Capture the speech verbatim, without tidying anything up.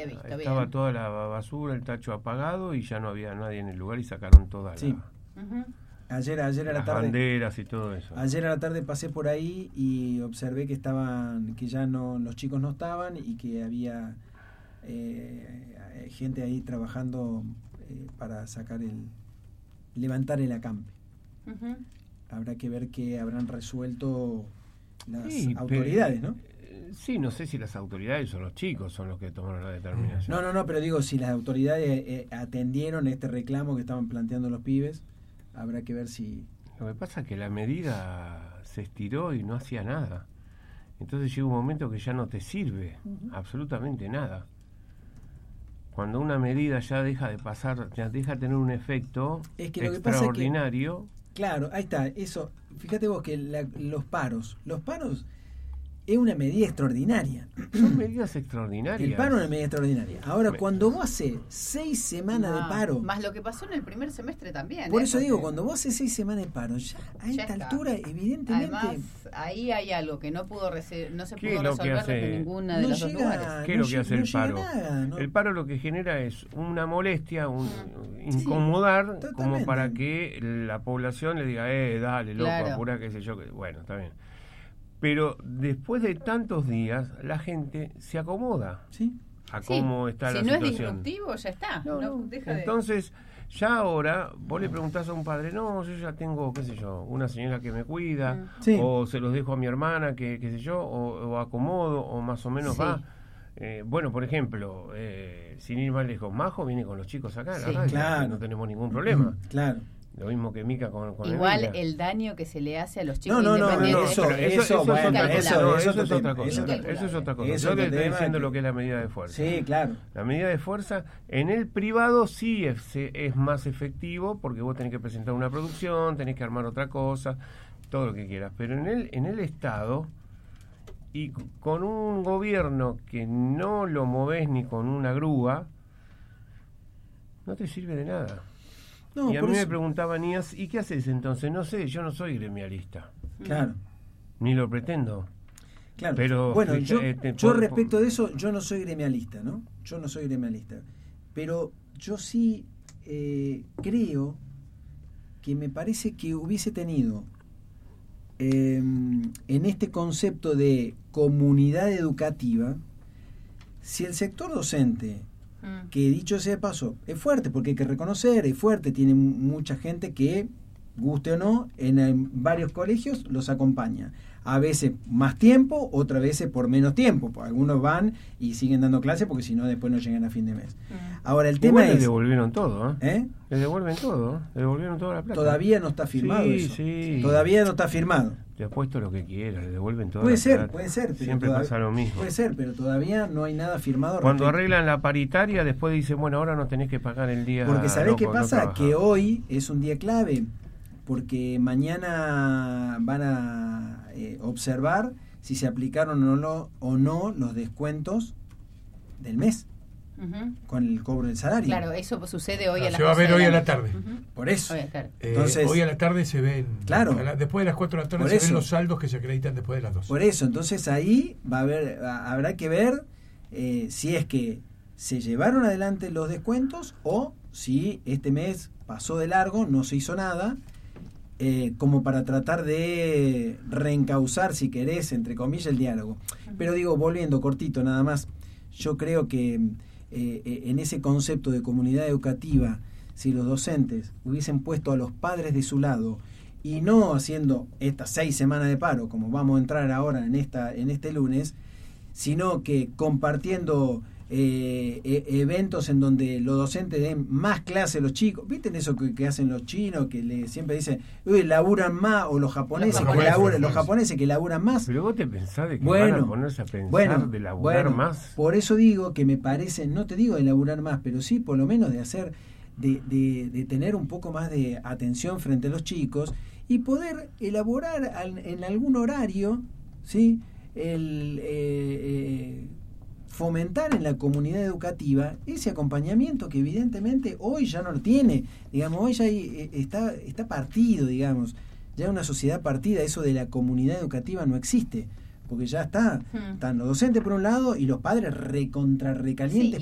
había visto, estaba bien. toda la basura, el tacho apagado y ya no había nadie en el lugar y sacaron todas Sí. la, Uh-huh. Ayer, ayer a la las tarde. banderas y todo eso. Ayer a la tarde pasé por ahí y observé que estaban, que ya no, los chicos no estaban y que había eh, gente ahí trabajando eh, para sacar el, levantar el acampe. Uh-huh. Habrá que ver qué habrán resuelto las Sí, autoridades, pero, ¿no? Sí, no sé si las autoridades o los chicos son los que tomaron la determinación. No, no, no, pero digo, si las autoridades eh, atendieron este reclamo que estaban planteando los pibes, habrá que ver si... Lo que pasa es que la medida se estiró y no hacía nada. Entonces llega un momento que ya no te sirve uh-huh. absolutamente nada. Cuando una medida ya deja de pasar, ya deja de tener un efecto es que lo extraordinario... Que pasa es que, claro, ahí está, eso. Fíjate vos que la, los paros, los paros... es una medida extraordinaria. Son medidas extraordinarias. El paro es una medida extraordinaria. Ahora, Me... cuando vos haces seis semanas no, de paro... Más lo que pasó en el primer semestre también. Por ¿eh? eso Porque... digo, cuando vos haces seis semanas de paro, ya a ya esta está. altura, evidentemente... Además, ahí hay algo que no pudo rece... no se pudo resolver hace... desde ninguna de no los llega, dos lugares. ¿Qué es no lo que hace no el paro? Nada, ¿no? El paro lo que genera es una molestia, un incomodar, sí, como para que la población le diga, eh, dale, loco, claro. apura, qué sé yo. Bueno, está bien. Pero después de tantos días, la gente se acomoda ¿Sí? a cómo sí. está si la no situación. Si no es disruptivo, ya está. No, no, no. Deja Entonces, de... ya ahora, vos le preguntás a un padre, no, yo ya tengo, qué sé yo, una señora que me cuida, sí. o se los dejo a mi hermana, que qué sé yo, o, o acomodo, o más o menos sí. va. Eh, bueno, por ejemplo, eh, sin ir más lejos, Majo viene con los chicos acá, sí, la radio, claro. no tenemos ningún problema. Claro. Lo mismo que Mica con, con Igual Emilia. el daño que se le hace a los chicos no, no, independientes. No, no, eso, eso, eso, bueno, bueno, eso, no, eso, eso es otra cosa. Eso, eso es otra cosa. Eso Yo te estoy diciendo que... lo que es la medida de fuerza. Sí, claro. La medida de fuerza en el privado sí es, es más efectivo porque vos tenés que presentar una producción, tenés que armar otra cosa, todo lo que quieras. Pero en el, en el Estado, y con un gobierno que no lo movés ni con una grúa, no te sirve de nada. No, y a mí eso... me preguntaban, ¿y qué haces entonces? No sé, yo no soy gremialista. Claro. Ni lo pretendo. Claro. Pero bueno, yo, eh, te, yo por, respecto de eso, yo no soy gremialista, ¿no? Yo no soy gremialista. Pero yo sí eh, creo que me parece que hubiese tenido eh, en este concepto de comunidad educativa, si el sector docente, que dicho sea de paso, es fuerte, porque hay que reconocer, es fuerte, tiene mucha gente que, guste o no, en, en varios colegios los acompaña. A veces más tiempo, otras veces por menos tiempo. Algunos van y siguen dando clases porque si no después no llegan a fin de mes. Ahora el tema Igual es... les devolvieron todo, ¿eh? ¿eh? Les devuelven todo, les devolvieron toda la plata. Todavía no está firmado sí, eso. Sí. Todavía no está firmado. Te apuesto lo que quieras, le devuelven toda puede la ser, plata. Puede ser, puede ser. Siempre pasa lo mismo. Puede ser, pero todavía no hay nada firmado. Cuando respecto. arreglan la paritaria, después dicen, bueno, ahora no tenés que pagar el día. Porque ¿sabés loco, qué pasa? No que hoy es un día clave, porque mañana van a eh, observar si se aplicaron o no, o no los descuentos del mes. Uh-huh. Con el cobro del salario. Claro, eso sucede hoy ah, a la Se va a ver hoy a la tarde. Uh-huh. Por eso. Hoy, claro. eh, entonces, hoy a la tarde se ven. Claro. La, después de las cuatro de la tarde se eso. ven los saldos que se acreditan después de las dos. Por eso, entonces ahí va a haber, habrá que ver eh, si es que se llevaron adelante los descuentos o si este mes pasó de largo, no se hizo nada, eh, como para tratar de reencauzar, si querés, entre comillas, el diálogo. Pero digo, volviendo cortito nada más, yo creo que eh, en ese concepto de comunidad educativa, si los docentes hubiesen puesto a los padres de su lado y no haciendo estas seis semanas de paro, como vamos a entrar ahora en esta en este lunes, sino que compartiendo eh, eh, eventos en donde los docentes den más clase a los chicos. ¿Visten eso que, que hacen los chinos, que le, siempre dicen, uy, laburan más, o los japoneses, los japoneses, que laburan, los japoneses que laburan más? Pero vos te pensás de que bueno, van a ponerse a pensar bueno, de laburar bueno, más. Por eso digo que me parece, no te digo de laburar más, pero sí por lo menos de hacer, de, de, de tener un poco más de atención frente a los chicos y poder elaborar al, en algún horario, ¿sí? el eh, eh, fomentar en la comunidad educativa ese acompañamiento que evidentemente hoy ya no lo tiene, digamos, hoy ya hay, está, está partido, digamos, ya una sociedad partida, eso de la comunidad educativa no existe, porque ya está, hmm. están los docentes por un lado y los padres recontra recalientes